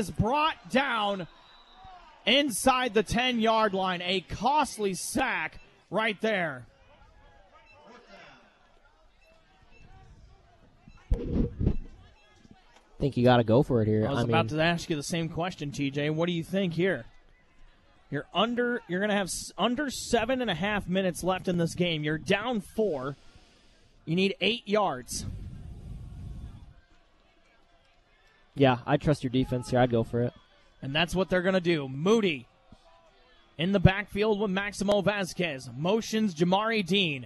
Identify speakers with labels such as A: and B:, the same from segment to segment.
A: is brought down inside the 10-yard line. A costly sack right there.
B: I think you got to go for it here.
A: I was about to ask you the same question, TJ. What do you think here? You're going to have under 7.5 minutes left in this game. You're down 4. You need 8 yards.
B: Yeah, I trust your defense here. I'd go for it.
A: And that's what they're going to do. Moody in the backfield with Maximo Vasquez. Motions Jamari Dean.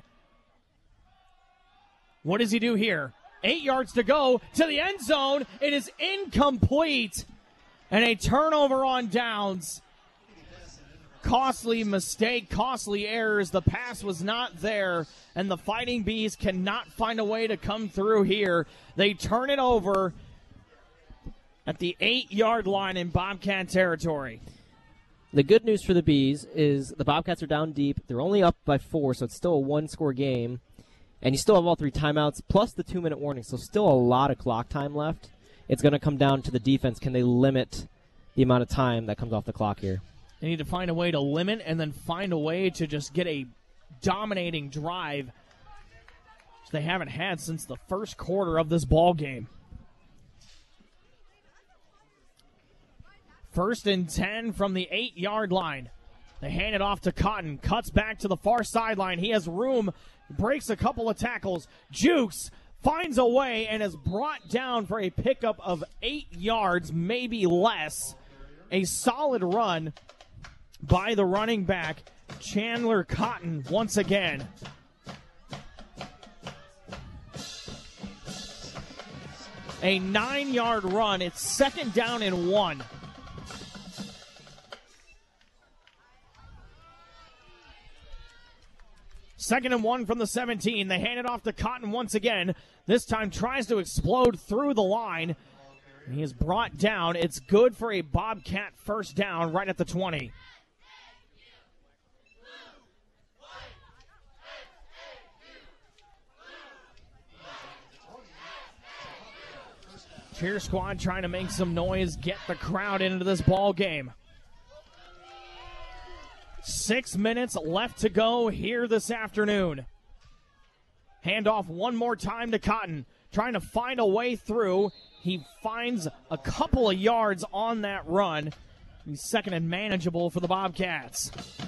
A: What does he do here? 8 yards to go to the end zone. It is incomplete. And a turnover on downs. Costly mistake, costly errors. The pass was not there. And the Fighting Bees cannot find a way to come through here. They turn it over at the 8-yard line in Bobcat territory.
B: The good news for the Bees is the Bobcats are down deep. They're only up by 4, so it's still a one-score game. And you still have all 3 timeouts, plus the 2-minute warning, so still a lot of clock time left. It's going to come down to the defense. Can they limit the amount of time that comes off the clock here?
A: They need to find a way to limit and then find a way to just get a dominating drive, which they haven't had since the first quarter of this ball game. 1st and 10 from the 8-yard line. They hand it off to Cotton. Cuts back to the far sideline. He has room. Breaks a couple of tackles. Jukes finds a way and is brought down for a pickup of 8 yards, maybe less. A solid run by the running back, Chandler Cotton, once again. A 9-yard run. It's 2nd down and 1. Second and 1 from the 17. They hand it off to Cotton once again. This time tries to explode through the line. He is brought down. It's good for a Bobcat first down right at the 20. Cheer squad trying to make some noise, get the crowd into this ball game. 6 minutes left to go here this afternoon. Handoff one more time to Cotton, trying to find a way through. He finds a couple of yards on that run. He's 2nd and manageable for the Bobcats.